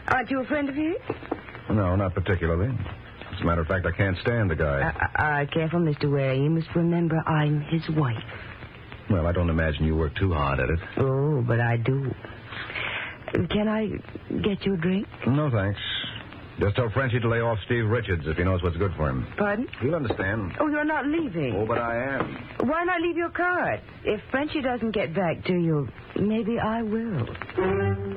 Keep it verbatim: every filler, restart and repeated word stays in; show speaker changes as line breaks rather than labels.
Aren't you a friend of his?
No, not particularly. As a matter of fact, I can't stand the guy.
Uh, uh, careful, Mister Ware. You must remember I'm his wife.
Well, I don't imagine you work too hard at it.
Oh, but I do. Can I get you a drink?
No, thanks. Just tell Frenchie to lay off Steve Richards if he knows what's good for him.
Pardon?
He'll understand.
Oh, you're not leaving.
Oh, but I am.
Why not leave your card? If Frenchie doesn't get back to you, maybe I will.